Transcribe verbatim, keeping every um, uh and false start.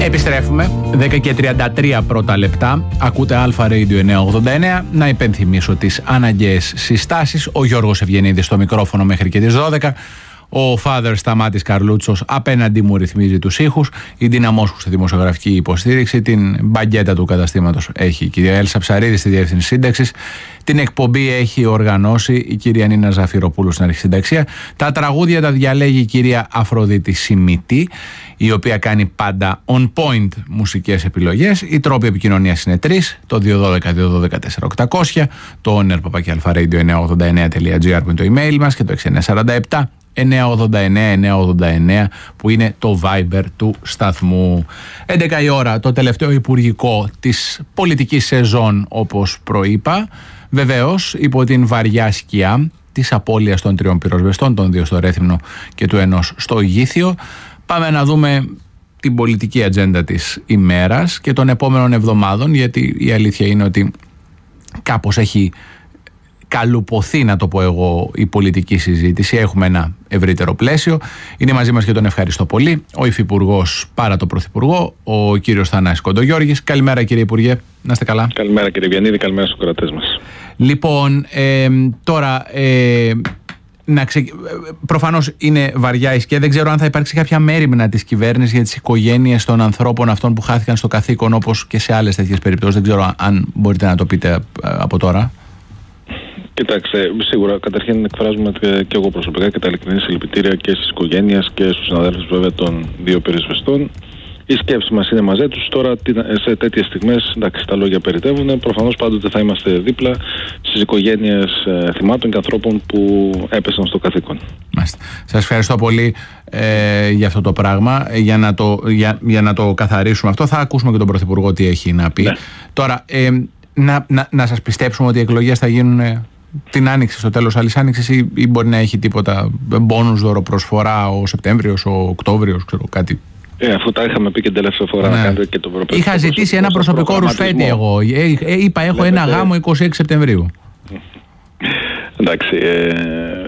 Επιστρέφουμε, δέκα και τριάντα τρία πρώτα λεπτά. Ακούτε Αλφα Radio εννιακόσια ογδόντα εννέα. Να υπενθυμίσω τις αναγκαίες συστάσεις. Ο Γιώργος Ευγενίδης στο μικρόφωνο μέχρι και τις δώδεκα. Ο Father Σταμάτης Καρλούτσος απέναντι μου ρυθμίζει τους ήχους. Η Δυναμόσκου στη δημοσιογραφική υποστήριξη. Την μπαγκέτα του καταστήματος έχει η κυρία Έλσα Ψαρίδη στη διεύθυνση σύνταξης. Την εκπομπή έχει οργανώσει η κυρία Νίνα Ζαφυροπούλου στην αρχισυνταξία. Τα τραγούδια τα διαλέγει η κυρία Αφροδίτη Σιμίτη, η οποία κάνει πάντα on point μουσικές επιλογές. Οι τρόποι επικοινωνίας είναι τρεις: το δύο ένα δύο δύο ένα τέσσερα οκτακόσια, το owner παπάκι αλφα-radio εννιακόσια ογδόντα εννέα τελεία τζι άρ που είναι το email μας, και το έξι εννιά τέσσερα επτά εννιακόσια ογδόντα εννέα εννιακόσια ογδόντα εννέα που είναι το Viber του σταθμού. έντεκα η ώρα, το τελευταίο υπουργικό της πολιτικής σεζόν, όπως προείπα. Βεβαίως υπό την βαριά σκιά της απώλειας των τριών πυροσβεστών, των δύο στο Ρέθυμνο και του ενός στο Ηγήθιο. Πάμε να δούμε την πολιτική ατζέντα της ημέρας και των επόμενων εβδομάδων, γιατί η αλήθεια είναι ότι κάπως έχει καλουποθεί, να το πω εγώ, η πολιτική συζήτηση. Έχουμε ένα ευρύτερο πλαίσιο. Είναι μαζί μας και τον ευχαριστώ πολύ ο Υφυπουργός παρά το Πρωθυπουργό, ο κύριος Θανάσης Κοντογιώργης. Καλημέρα κύριε Υπουργέ, να είστε καλά. Καλημέρα κύριε Βιαννίδη, καλημέρα στους κρατές μας. Λοιπόν, ε, τώρα ε, να ξε... προφανώς είναι βαριά η σκιά. Δεν ξέρω αν θα υπάρξει κάποια μέριμνα της κυβέρνησης για τις οικογένειες των ανθρώπων αυτών που χάθηκαν στο καθήκον, όπως και σε άλλες τέτοιες περιπτώσεις. Δεν ξέρω αν μπορείτε να το πείτε από τώρα. Κοιτάξτε, σίγουρα καταρχήν εκφράζουμε και εγώ προσωπικά και τα ειλικρινή συλληπιτήρια και στις οικογένειες και στους συναδέλφους βέβαια των δύο πυροσβεστών. Η σκέψη μας είναι μαζί τους. Τώρα σε τέτοιες στιγμές, εντάξει, τα λόγια περιτεύουν. Προφανώς πάντοτε θα είμαστε δίπλα στις οικογένειες θυμάτων και ανθρώπων που έπεσαν στο καθήκον. Μάλιστα. Σας ευχαριστώ πολύ ε, για αυτό το πράγμα. Για να το, για, για να το καθαρίσουμε αυτό, θα ακούσουμε και τον Πρωθυπουργό τι έχει να πει. Ναι. Τώρα, ε, να, να, να σας πιστέψουμε ότι οι εκλογές θα γίνουν την Άνοιξη, στο τέλος άλλης Άνοιξης, ή, ή μπορεί να έχει τίποτα μπόνους, δωροπροσφορά ο Σεπτέμβριος, ο Οκτώβριος, ξέρω κάτι. Ε, αφού τα είχαμε πει και την τελευταία φορά, ναι, να κάνετε και το ευρωπαϊκό. Είχα ζητήσει ένα προσωπικό ρουσφέτη εγώ. Ε, ε, είπα, έχω Λέτε, ένα γάμο είκοσι έξι Σεπτεμβρίου. Εντάξει, ε,